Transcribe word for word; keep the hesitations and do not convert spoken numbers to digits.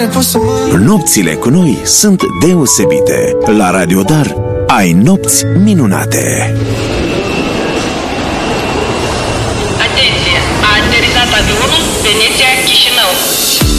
care pot să mă... Nopțile cu noi sunt deosebite. La Radio Dar ai nopți minunate. Atenție! A aterizat avionul Veneția-Chișinău.